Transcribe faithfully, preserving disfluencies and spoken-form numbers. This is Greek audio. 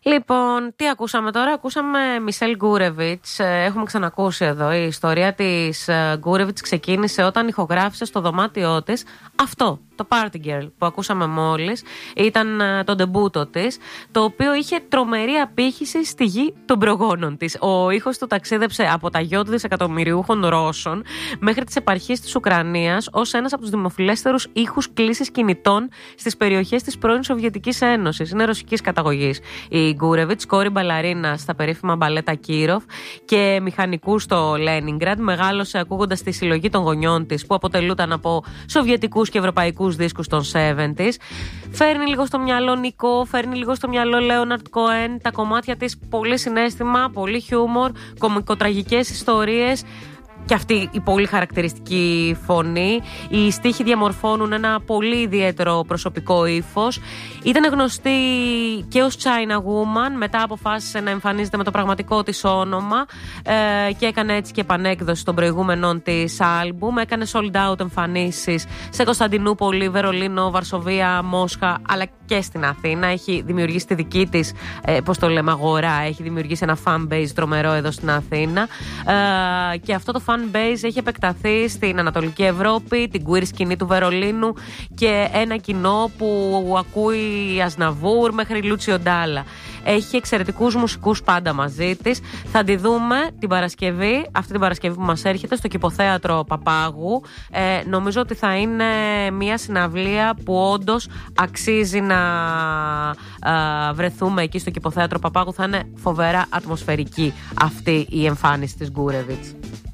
Λοιπόν, τι ακούσαμε τώρα? Ακούσαμε Μισελ Γκούρεβιτς. Έχουμε ξανακούσει εδώ. Η ιστορία της Γκούρεβιτς ξεκίνησε όταν ηχογράφησε στο δωμάτιό της αυτό, το Party Girl που ακούσαμε μόλις. Ήταν το ντεμπούτο της, το οποίο είχε τρομερή απήχηση στη γη των προγόνων της. Ο ήχος του ταξίδεψε από τα γιο του δισεκατομμυριούχων Ρώσων μέχρι τις επαρχίες της Ουκρανίας ως ένας από τους δημοφιλέστερους ήχους κλήσης κινητών στις περιοχές της πρώην Σοβιετικής Ένωσης. Είναι ρωσικής καταγωγής η Γκούρεβιτς, κόρη μπαλαρίνα στα περίφημα μπαλέτα Κίροφ και μηχανικού στο Λένινγκραντ. Μεγάλωσε ακούγοντας τη συλλογή των γονιών της που αποτελούταν από σοβιετικούς και ευρωπαϊκούς δίσκους των εβδομήντα. Φέρνει λίγο στο μυαλό Νικό, φέρνει λίγο στο μυαλό Λέοναρτ Κοέν. Τα κομμάτια της πολύ συναίσθημα, πολύ χιούμορ, κωμικοτραγικές ιστορίες. Και αυτή η πολύ χαρακτηριστική φωνή. Οι στίχοι διαμορφώνουν ένα πολύ ιδιαίτερο προσωπικό ύφος. Ήταν γνωστή και ως China Woman. Μετά αποφάσισε να εμφανίζεται με το πραγματικό της όνομα ε, και έκανε έτσι και επανέκδοση των προηγούμενων της άλμπουμ. Έκανε sold out εμφανίσεις σε Κωνσταντινούπολη, Βερολίνο, Βαρσοβία, Μόσχα, αλλά και στην Αθήνα. Έχει δημιουργήσει τη δική της, ε, πώς το λέμε, αγορά. Έχει δημιουργήσει ένα fan base τρομερό εδώ στην Αθήνα. Ε, και αυτό το fan base έχει επεκταθεί στην Ανατολική Ευρώπη, την queer σκηνή του Βερολίνου και ένα κοινό που ακούει Ασναβούρ μέχρι Λούτσιο Ντάλα. Έχει εξαιρετικούς μουσικούς πάντα μαζί της. Θα τη δούμε την Παρασκευή, αυτή την Παρασκευή που μας έρχεται, στο Κηποθέατρο Παπάγου. Ε, νομίζω ότι θα είναι μια συναυλία που όντως αξίζει να ε, βρεθούμε εκεί στο Κηποθέατρο Παπάγου. Θα είναι φοβερά ατμοσφαιρική αυτή η εμφάνιση της Γκούρεβιτς.